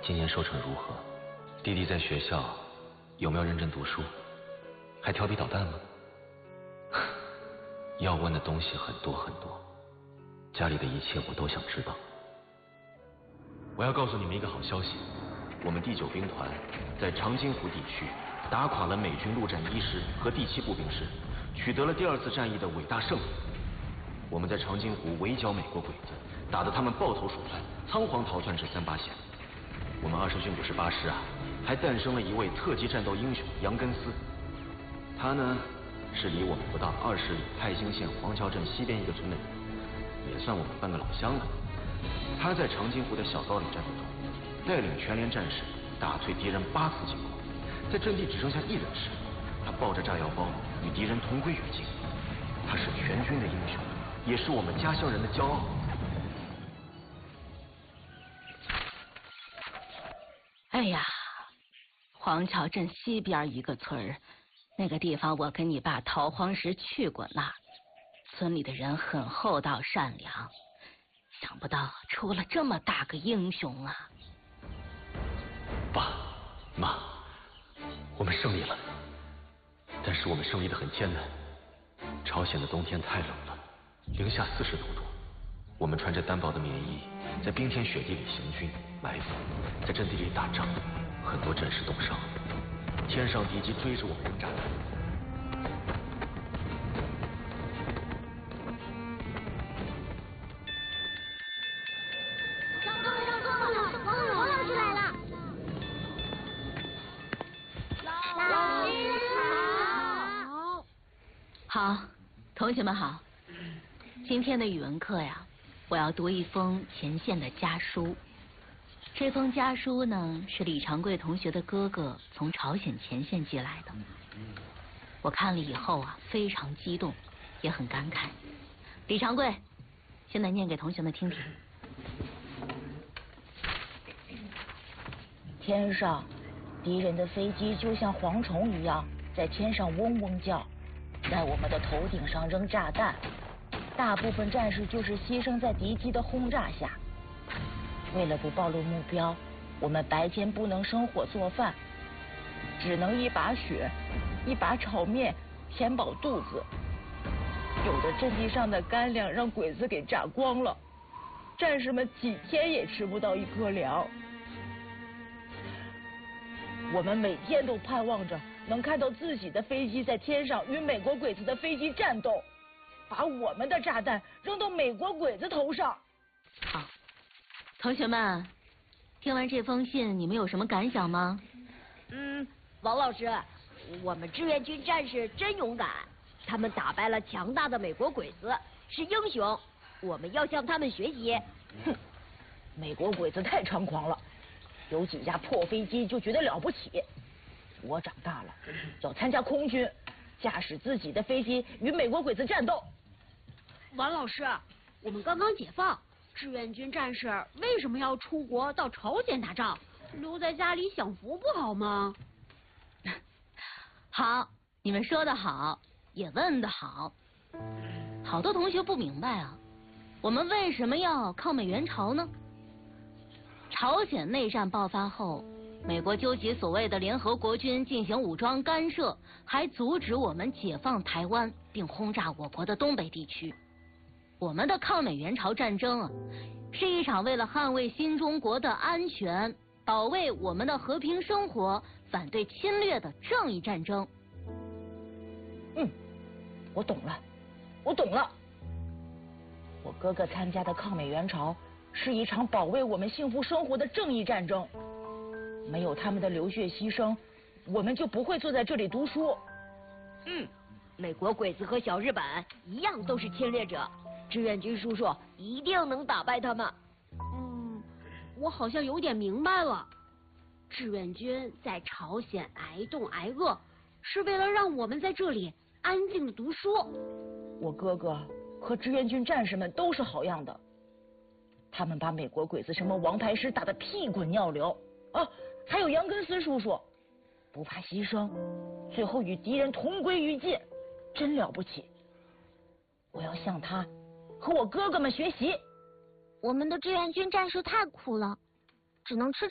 今年收成如何？弟弟在学校有没有认真读书？还调皮捣蛋吗？要问的东西很多很多，家里的一切我都想知道。我要告诉你们一个好消息，我们第9兵团在长津湖地区打垮了美军陆战1师和第7步兵师，取得了第2次战役的伟大胜利。我们在长津湖围剿美国鬼子，打得他们抱头鼠窜，仓皇逃窜至38线。我们20军58师还诞生了一位特级战斗英雄杨根思。他呢是离我们不到20里太兴县黄桥镇西边一个村的人，也算我们半个老乡了。他在长津湖的小高岭战斗中，带领全连战士打退敌人8次进攻，在阵地只剩下1人时，他抱着炸药包与敌人同归于尽。他是全军的英雄，也是我们家乡人的骄傲。 哎呀，黄桥镇西边一个村儿，那个地方我跟你爸逃荒时去过了，村里的人很厚道善良，想不到出了这么大个英雄啊！ 爸妈，我们胜利了，但是我们胜利得很艰难。朝鲜的冬天太冷了，零下40多度，我们穿着单薄的棉衣，在冰天雪地里行军埋伏，在阵地里打仗，很多战士冻伤。天上敌机追着我们扔炸弹。 王老师来了！老师好！ 好，同学们好。今天的语文课呀，我要读一封前线的家书。这封家书呢，是李长贵同学的哥哥从朝鲜前线寄来的。我看了以后啊，非常激动，也很感慨。李长贵，现在念给同学们听听。 天上，敌人的飞机就像蝗虫一样，在天上嗡嗡叫，在我们的头顶上扔炸弹。大部分战士就是牺牲在敌机的轰炸下。为了不暴露目标，我们白天不能生火做饭，只能一把雪一把炒面填饱肚子。有的阵地上的干粮让鬼子给炸光了，战士们几天也吃不到1颗粮。我们每天都盼望着能看到自己的飞机在天上与美国鬼子的飞机战斗，把我们的炸弹扔到美国鬼子头上。 好，同学们，听完这封信，你们有什么感想吗？ 王老师，我们志愿军战士真勇敢，他们打败了强大的美国鬼子，是英雄，我们要向他们学习。 哼，美国鬼子太猖狂了，有几架破飞机就觉得了不起。我长大了，要参加空军，驾驶自己的飞机与美国鬼子战斗。 王老师，我们刚刚解放，志愿军战士为什么要出国到朝鲜打仗？留在家里享福不好吗？ 好，你们说得好，也问得好。好多同学不明白啊，我们为什么要抗美援朝呢？朝鲜内战爆发后，美国纠集所谓的联合国军进行武装干涉，还阻止我们解放台湾，并轰炸我国的东北地区。我们的抗美援朝战争啊，是一场为了捍卫新中国的安全，保卫我们的和平生活，反对侵略的正义战争。 我懂了，我懂了。我哥哥参加的抗美援朝是一场保卫我们幸福生活的正义战争。没有他们的流血牺牲，我们就不会坐在这里读书。 美国鬼子和小日本一样都是侵略者，志愿军叔叔一定能打败他们。 我好像有点明白了。志愿军在朝鲜挨冻挨饿，是为了让我们在这里安静的读书。 我哥哥和志愿军战士们都是好样的，他们把美国鬼子什么王牌师打得屁滚尿流啊！还有杨根思叔叔，不怕牺牲，最后与敌人同归于尽，真了不起！我要向他和我哥哥们学习。 我们的志愿军战士太苦了，只能吃